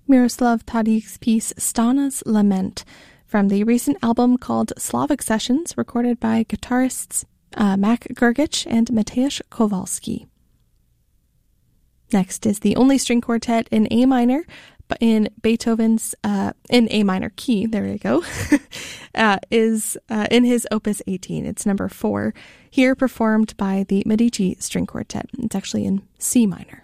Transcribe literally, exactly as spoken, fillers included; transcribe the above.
Miroslav Tadic's piece Stana's Lament from the recent album called Slavic Sessions, recorded by guitarists uh, Mac Gergich and Mateusz Kowalski. Next is the only string quartet in A minor, but in Beethoven's, uh, in A minor key, there you go, uh, is uh, in his Opus eighteen. It's number four, here performed by the Medici String Quartet. It's actually in C minor.